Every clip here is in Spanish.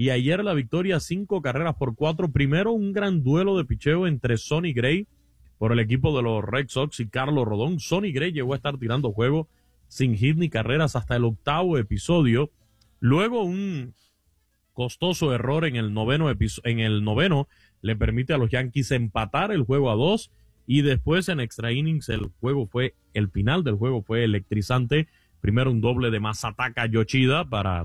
y ayer la victoria 5-4. Primero un gran duelo de picheo entre Sonny Gray por el equipo de los Red Sox y Carlos Rodón. Sonny Gray llegó a estar tirando juego sin hit ni carreras hasta el 8º episodio. Luego un costoso error en el noveno le permite a los Yankees empatar el juego a 2, y después en extra innings el final del juego fue electrizante. Primero un doble de Masataka Yoshida para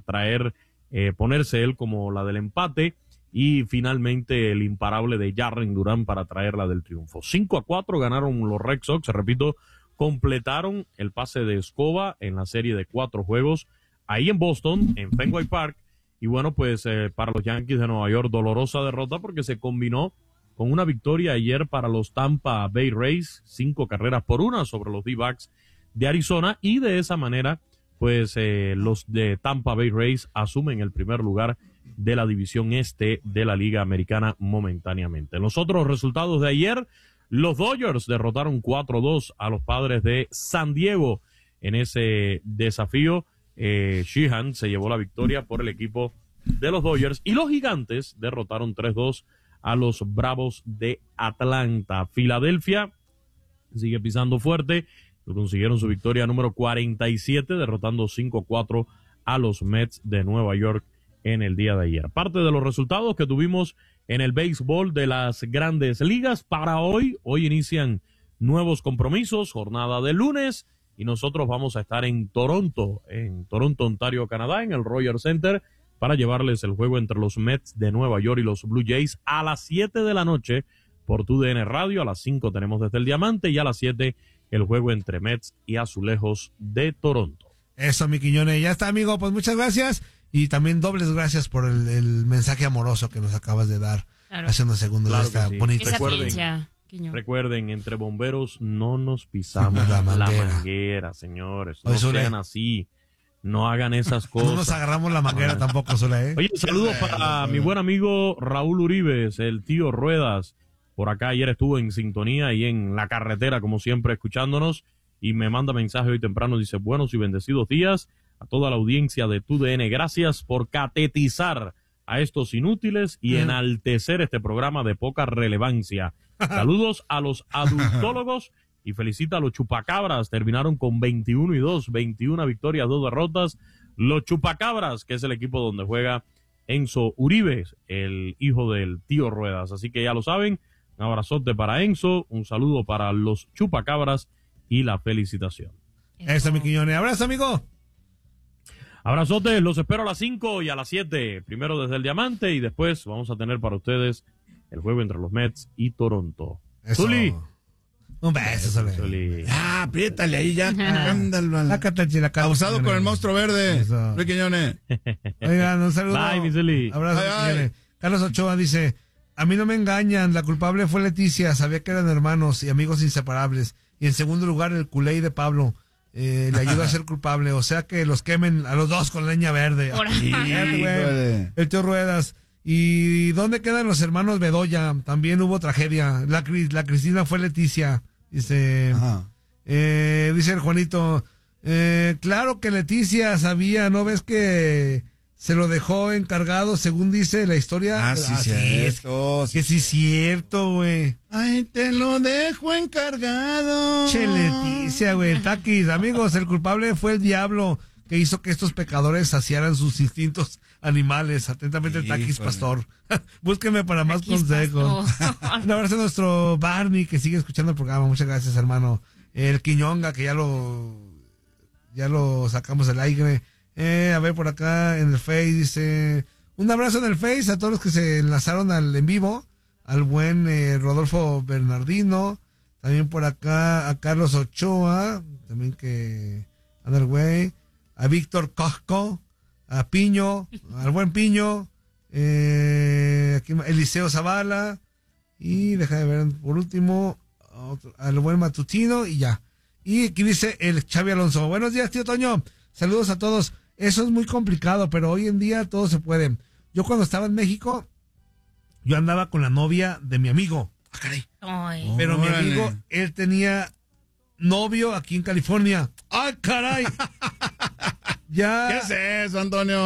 ponerse él como la del empate, y finalmente el imparable de Jarren Duran para traer la del triunfo. 5-4 ganaron los Red Sox, repito, completaron el pase de Escoba en la serie de 4 juegos ahí en Boston, en Fenway Park. Y bueno, pues para los Yankees de Nueva York, dolorosa derrota porque se combinó con una victoria ayer para los Tampa Bay Rays, 5-1 sobre los D-backs de Arizona, y de esa manera pues los de Tampa Bay Rays asumen el primer lugar de la división este de la Liga Americana momentáneamente. En los otros resultados de ayer, los Dodgers derrotaron 4-2 a los Padres de San Diego en ese desafío. Sheehan se llevó la victoria por el equipo de los Dodgers, y los Gigantes derrotaron 3-2 a los Bravos de Atlanta. Filadelfia sigue pisando fuerte, consiguieron su victoria número 47, derrotando 5-4 a los Mets de Nueva York en el día de ayer. Parte de los resultados que tuvimos en el béisbol de las Grandes Ligas para hoy inician nuevos compromisos, jornada de lunes, y nosotros vamos a estar en Toronto, Ontario, Canadá, en el Rogers Center, para llevarles el juego entre los Mets de Nueva York y los Blue Jays a las 7 de la noche por TUDN Radio. A las 5 tenemos Desde el Diamante, y a las 7 el juego entre Mets y Azulejos de Toronto. Eso, mi Quiñones, ya está, amigo, pues muchas gracias, y también dobles gracias por el mensaje amoroso que nos acabas de dar hace unos segundos. Claro, esta sí. bonita. Recuerden, entre bomberos no nos pisamos la manguera, señores. No sean así. No hagan esas cosas. No nos agarramos la manguera tampoco, Zule, Oye, saludos para mi buen amigo Raúl Uribes, el tío Ruedas. Por acá ayer estuvo en sintonía y en la carretera, como siempre, escuchándonos, y me manda mensaje hoy temprano. Dice: buenos y bendecidos días a toda la audiencia de TUDN. Gracias por catetizar a estos inútiles y enaltecer este programa de poca relevancia. Saludos a los adultólogos y felicita a los Chupacabras. Terminaron con 21-2, 21 victorias, 2 derrotas. Los Chupacabras, que es el equipo donde juega Enzo Uribe, el hijo del tío Ruedas. Así que ya lo saben, un abrazote para Enzo, un saludo para los Chupacabras y la felicitación. Eso, mi Quiñones. Abrazo, amigo. Abrazote, los espero a las 5 y a las 7. Primero Desde el Diamante, y después vamos a tener para ustedes el juego entre los Mets y Toronto. Zuli. Un beso, Zuli. Apriétale ahí ya. Ándale. Abusado con el monstruo verde. Luis Quiñones. Oigan, un saludo. Bye, mi Zuli. Abrazo, Quiñones. Carlos Ochoa dice: a mí no me engañan, la culpable fue Leticia, sabía que eran hermanos y amigos inseparables. Y en segundo lugar, el culé de Pablo le ayuda a ser culpable, o sea que los quemen a los dos con leña verde. El tío Ruedas. ¿Y dónde quedan los hermanos Bedoya? También hubo tragedia. La Cristina fue Leticia. Dice, dice el Juanito, claro que Leticia sabía, ¿no ves que se lo dejó encargado, según dice la historia? Sí, cierto. Que sí, cierto, güey. Ay, te lo dejo encargado. Che, Leticia, güey. Taquis, amigos, el culpable fue el diablo que hizo que estos pecadores saciaran sus instintos animales. Atentamente, el Taquis Pastor. Búsquenme para más consejos. Un abrazo a nuestro Barney, que sigue escuchando el programa. Muchas gracias, hermano. El Quiñonga, que ya lo sacamos del aire. A ver, por acá en el Face dice: un abrazo en el Face a todos los que se enlazaron al en vivo. Al buen Rodolfo Bernardino. También por acá a Carlos Ochoa. También que anda el güey. A Víctor Cosco, a Piño, al buen Piño, aquí Eliseo Zavala, y deja de ver por último al buen Matutino, y ya. Y aquí dice el Xavi Alonso: buenos días, tío Toño, saludos a todos. Eso es muy complicado, pero hoy en día todo se puede. Yo cuando estaba en México, yo andaba con la novia de mi amigo. Caray. Ay. Pero mi amigo, él tenía novio aquí en California. ¡Ay, caray! Ya. ¿Qué es eso, Antonio?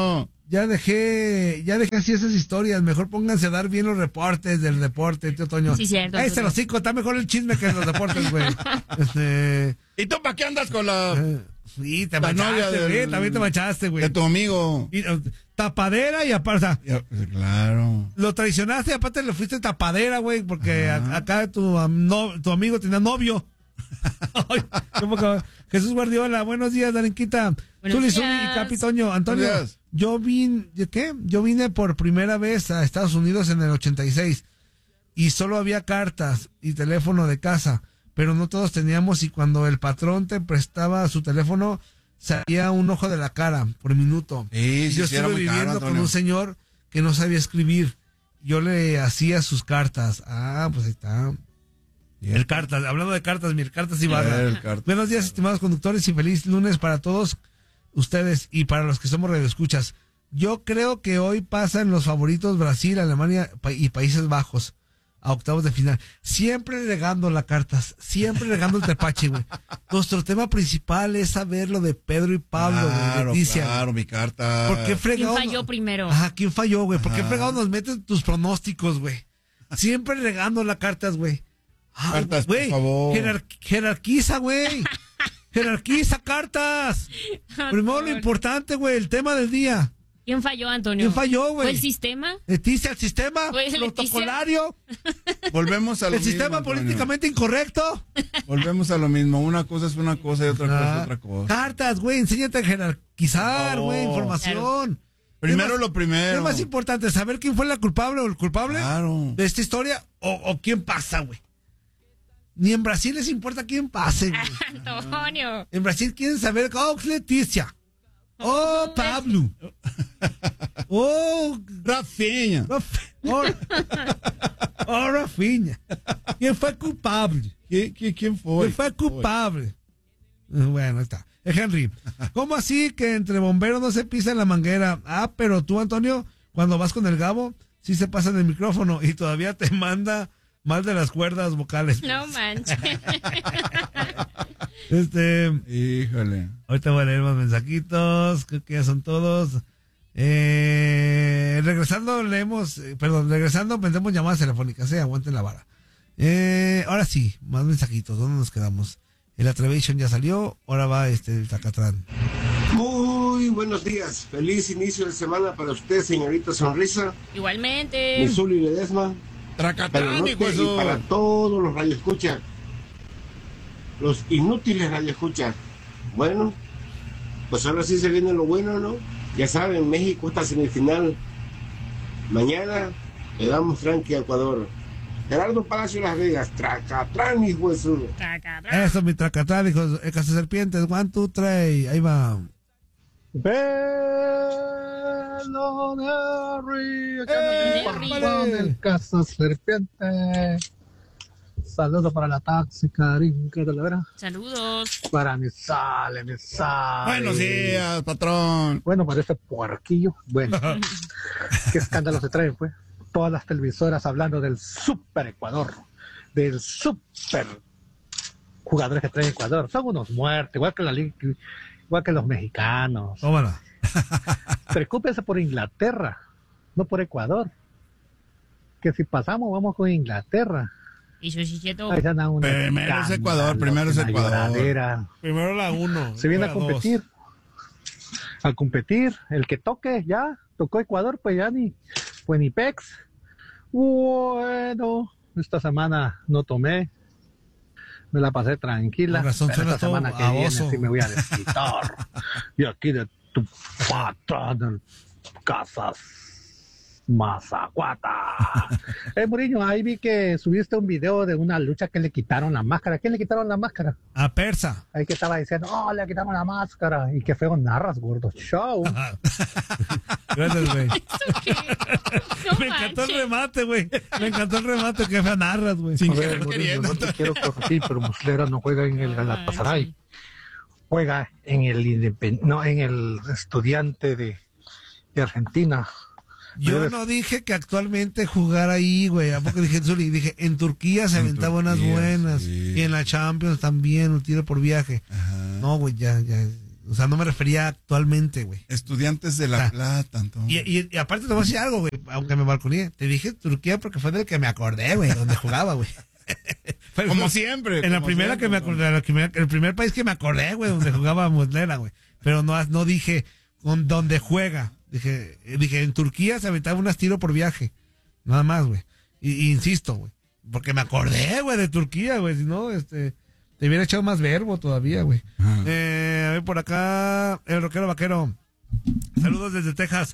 ya dejé así esas historias. Mejor pónganse a dar bien los reportes del deporte, tío Toño. Sí, cierto. Ahí se los cinco, está mejor el chisme que los deportes, güey. ¿Y tú para qué andas con la Sí, te la novia manchaste, güey. También te manchaste, güey. de tu amigo? Y, tapadera y aparte, o sea, Claro. lo traicionaste y aparte le fuiste tapadera, güey, porque acá tu amigo tenía novio. Ay, ¿cómo que? Jesús Guardiola, buenos días, Darinquita. Zuli y Capi Toño. Antonio, yo vine por primera vez a Estados Unidos en el 86 y solo había cartas y teléfono de casa, pero no todos teníamos, y cuando el patrón te prestaba su teléfono salía un ojo de la cara por minuto. Sí, Yo estuve viviendo con un señor que no sabía escribir. Yo le hacía sus cartas. Pues ahí está. El cartas, hablando de cartas, mi cartas Ibarra. Buenos días, estimados conductores, y feliz lunes para todos ustedes y para los que somos radioescuchas. Yo creo que hoy pasan los favoritos Brasil, Alemania y Países Bajos a octavos de final. Siempre regando las cartas, siempre regando el tepache, güey. Nuestro tema principal es saber lo de Pedro y Pablo, güey, Leticia. Claro, mi carta. ¿Por qué fregado? ¿Quién falló primero? ¿Quién falló, güey? ¿Por qué fregado nos meten tus pronósticos, güey? Siempre regando las cartas, güey. Cartas, güey, por favor. Jerarquiza, güey. Jerarquiza cartas. Primero lo importante, güey, el tema del día. ¿Quién falló, Antonio? ¿Quién falló, güey? ¿Fue el sistema? Leticia, el sistema ¿Fue protocolario. Volvemos a lo el mismo, sistema Antonio. políticamente incorrecto. Volvemos a lo mismo. Una cosa es una cosa y otra cosa es otra cosa. Cartas, güey, enséñate a jerarquizar, güey, información. Primero lo primero. Es más importante saber quién fue la culpable o el culpable de esta historia o quién pasa, güey. Ni en Brasil les importa quién pase, güey. Antonio. En Brasil quieren saber, Leticia. Pablo. Rafinha. Rafinha. ¿Quién fue culpable? ¿Quién fue? ¿Quién fue culpable? Bueno, ahí está. Henry, ¿cómo así que entre bomberos no se pisa en la manguera? Pero tú, Antonio, cuando vas con el Gabo, sí se pasa en el micrófono y todavía te manda mal de las cuerdas vocales. No manches. Híjole. Ahorita voy a leer más mensajitos. Creo que ya son todos. Regresando, vendemos llamadas telefónicas. Aguanten la vara. Ahora sí, más mensajitos. ¿Dónde nos quedamos? El Atreviation ya salió. Ahora va el Tacatrán. Muy buenos días. Feliz inicio de semana para usted, señorita Sonrisa. Igualmente. Mi Zuli Ledesma. Tracatán, y para todos los radioescuchas, los inútiles radioescuchas. Bueno, pues ahora sí se viene lo bueno, ¿no? Ya saben, México está semifinal. Mañana le damos tranqui a Ecuador. Gerardo Palacio Las Vegas, Tracatrán, hijo de su. Eso, mi Tracatrán, hijo de Casa Serpientes. 1, 2, 3, ahí va. El Casa Serpiente. Saludos para la tóxica Rinca de la Vera. Saludos. Para mi sale. Buenos días, patrón. Bueno, para ese puerquillo. Bueno, qué escándalo se trae, pues. Todas las televisoras hablando del super Ecuador. Del super jugadores que trae Ecuador. Son unos muertos, igual que los mexicanos. Tómala. Preocúpese por Inglaterra, no por Ecuador. Que si pasamos, vamos con Inglaterra. Y Chuchicheto. Primero es Ecuador. Primero la 1. Se viene a competir. A competir. El que toque, ya. Tocó Ecuador, pues ya ni pex. Bueno, esta semana no tomé. Me la pasé tranquila. Razón, pero esta semana que viene sí me voy a desquitar. Y aquí de tu patrón, Casas Mazacuata. Muriño, ahí vi que subiste un video de una lucha que le quitaron la máscara. ¿Quién le quitaron la máscara? A Persa. Ahí que estaba diciendo, le quitaron la máscara. Y qué feo narras, gordo. Show. Gracias, güey. No Me encantó el remate, güey. Me encantó el remate. Qué feo narras, güey. Sin A ver, querer, no te quiero corregir, pero Muslera no juega en el Galatasaray. Juega en el Estudiante de Argentina. Yo no dije que actualmente jugara ahí, güey. ¿A poco dije Zuli? Dije, en Turquía se aventaba unas buenas. Sí. Y en la Champions también, un tiro por viaje. Ajá. No, güey, ya. O sea, no me refería actualmente, güey. Estudiantes de La Plata, Antonio. Y aparte te voy a decir algo, güey, aunque me balconeé. Te dije Turquía porque fue del que me acordé, güey, donde jugaba, güey. Como siempre. En la como primera siempre, que me acordé, el primer país que me acordé, güey, donde jugaba Muslera, güey. Pero no dije con donde juega. Dije, en Turquía se aventaba unas tiros por viaje. Nada más, güey. Y insisto, güey. Porque me acordé, güey, de Turquía, güey. Si no, te hubiera echado más verbo todavía, güey. A ver, por acá, el rockero vaquero. Saludos desde Texas.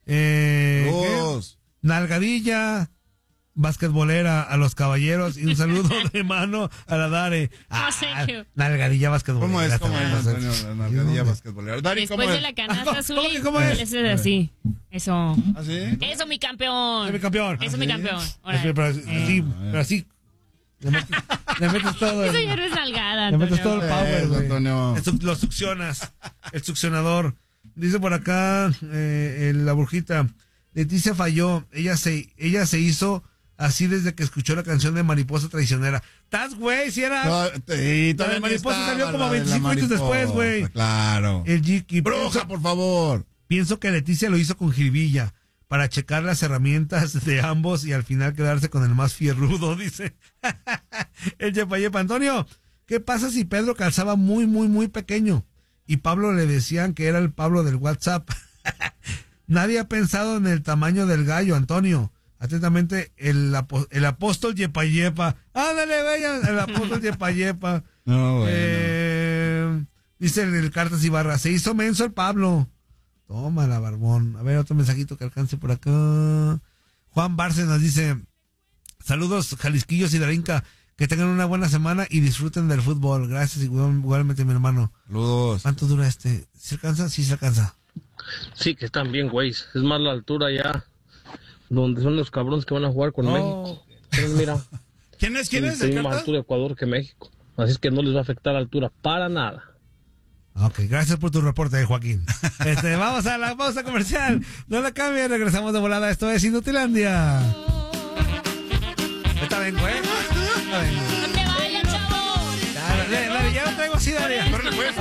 Saludos. Nalgadilla basquetbolera a los caballeros y un saludo de mano a la Dare. thank you. Nalgadilla basquetbolera. ¿Cómo es, Antonio? La nalgadilla basquetbolera. Dari, ¿cómo Después de es? la canasta azul. ¿Cómo es? Eso es así. Eso. ¿Ah, sí? Eso, mi campeón. Es mi campeón. Eso, mi campeón. Ahora, Pero así. Le metes todo. Eso ya no es nalgada, Le metes todo Antonio. el power, güey. Antonio. Lo succionas. El succionador. Dice por acá la brujita. Leticia falló. Ella se hizo así desde que escuchó la canción de Mariposa Traicionera. ¿Estás, güey? Si era. No, sí, La de Mariposa estaba salió como la de la 25 años después, mariposa, güey. Claro. El Jiki. Bruja, por favor. Pienso que Leticia lo hizo con jiribilla para checar las herramientas de ambos y al final quedarse con el más fierrudo, dice. El Yepa Yepa. Antonio, ¿qué pasa si Pedro calzaba muy, muy, muy pequeño? Y Pablo le decían que era el Pablo del WhatsApp. Nadie ha pensado en el tamaño del gallo, Antonio. Atentamente, el apóstol Yepa Yepa. Ándale, vean, el apóstol Yepa Yepa. No, bueno. Dice el Cartas Ibarra, se hizo menso el Pablo. Tómala, barbón. A ver, otro mensajito que alcance por acá. Juan Bárcenas dice, saludos, Jalisquillos y Darinka. Que tengan una buena semana y disfruten del fútbol. Gracias, igualmente, mi hermano. Saludos. ¿Cuánto dura este? ¿Se alcanza? Sí, se alcanza. Sí, que están bien, güey. Es más la altura ya, donde son los cabrones que van a jugar con México. Entonces, mira, ¿Quién es? tienen más altura Ecuador que México. Así es que no les va a afectar la altura para nada. Ok, gracias por tu reporte, Joaquín. Vamos a la pausa comercial. No la cambien, regresamos de volada. Esto es Inutilandia. Está vengo, ¿eh? Está vengo. No te vayas, chavo. Dale, ya lo traigo así, dale. Córrele, pues.